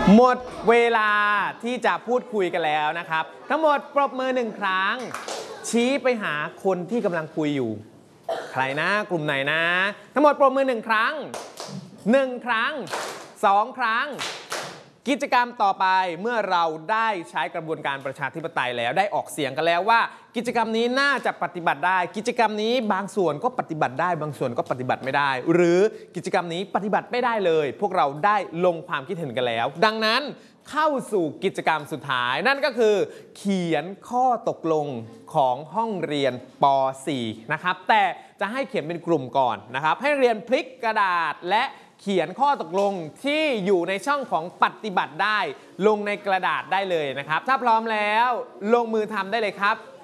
หมดเวลาที่จะพูดคุยกันแล้วนะครับทั้งหมดปรบมือ1ครั้งชี้ไปหาคนที่กำลังคุยอยู่ใครนะกลุ่มไหนนะทั้งหมดปรบมือ1ครั้ง1ครั้ง2ครั้งกิจกรรมต่อไปเมื่อเราได้ใช้กระบวนการประชาธิปไตยแล้วได้ออกเสียงกันแล้วว่ากิจกรรมนี้น่าจะปฏิบัติได้กิจกรรมนี้บางส่วนก็ปฏิบัติได้บางส่วนก็ปฏิบัติไม่ได้หรือกิจกรรมนี้ปฏิบัติไม่ได้เลยพวกเราได้ลงความคิดเห็นกันแล้วดังนั้นเข้าสู่กิจกรรมสุดท้ายนั่นก็คือเขียนข้อตกลงของห้องเรียนป .4 นะครับแต่จะให้เขียนเป็นกลุ่มก่อนนะครับให้เรียนพลิกกระดาษและเขียนข้อตกลงที่อยู่ในช่องของปฏิบัติได้ลงในกระดาษได้เลยนะครับถ้าพร้อมแล้วลงมือทำได้เลยครับ